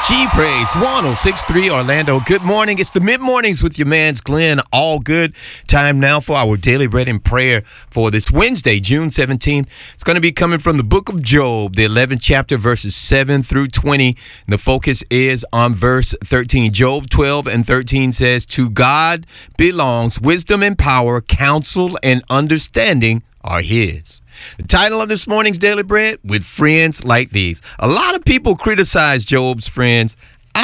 G-Praise 106.3 Orlando. Good morning. It's the mid-mornings with your man's Glenn. All good. Time now for our daily bread and prayer for this Wednesday, June 17th. It's going to be coming from the book of Job, the 11th chapter, verses 7 through 20. And the focus is on verse 13. Job 12 and 13 says, "To God belongs wisdom and power, counsel and understanding are his." The title of this morning's Daily Bread, With Friends Like These. A lot of people criticize Job's friends.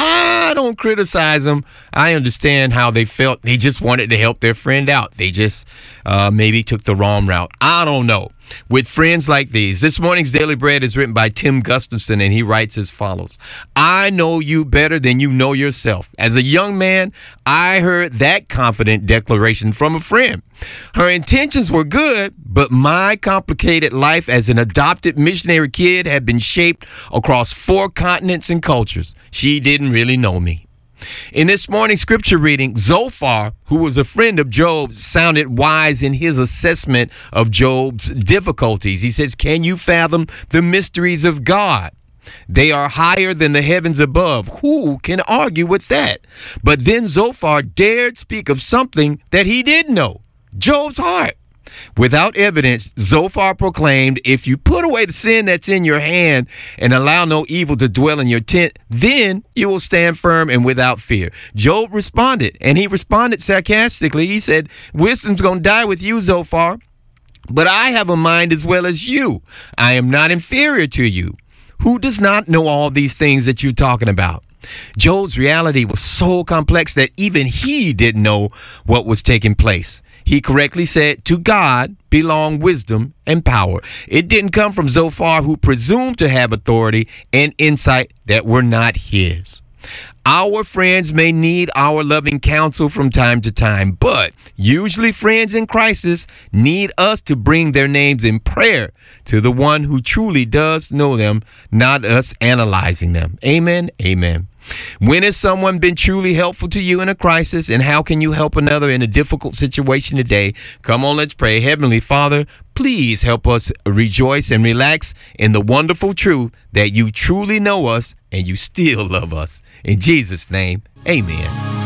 I don't criticize them. I understand how they felt. They just wanted to help their friend out. They just maybe took the wrong route. I don't know. With friends like these. This morning's Daily Bread is written by Tim Gustafson, and he writes as follows. "I know you better than you know yourself. As a young man, I heard that confident declaration from a friend. Her intentions were good, but my complicated life as an adopted missionary kid had been shaped across 4 continents and cultures. She didn't really know me." In this morning's scripture reading, Zophar, who was a friend of Job's, sounded wise in his assessment of Job's difficulties. He says, "Can you fathom the mysteries of God? They are higher than the heavens above. Who can argue with that?" But then Zophar dared speak of something that he did know, Job's heart. Without evidence, Zophar proclaimed, "If you put away the sin that's in your hand and allow no evil to dwell in your tent, then you will stand firm and without fear." Job responded, and he responded sarcastically. He said, "Wisdom's going to die with you, Zophar, but I have a mind as well as you. I am not inferior to you. Who does not know all these things that you're talking about?" Job's reality was so complex that even he didn't know what was taking place. He correctly said, "To God belong wisdom and power." It didn't come from Zophar, who presumed to have authority and insight that were not his. Our friends may need our loving counsel from time to time, but usually friends in crisis need us to bring their names in prayer to the one who truly does know them, not us analyzing them. Amen. Amen. When has someone been truly helpful to you in a crisis, and how can you help another in a difficult situation today? Come on, let's pray. Heavenly Father, please help us rejoice and relax in the wonderful truth that you truly know us and you still love us. In Jesus' name, amen.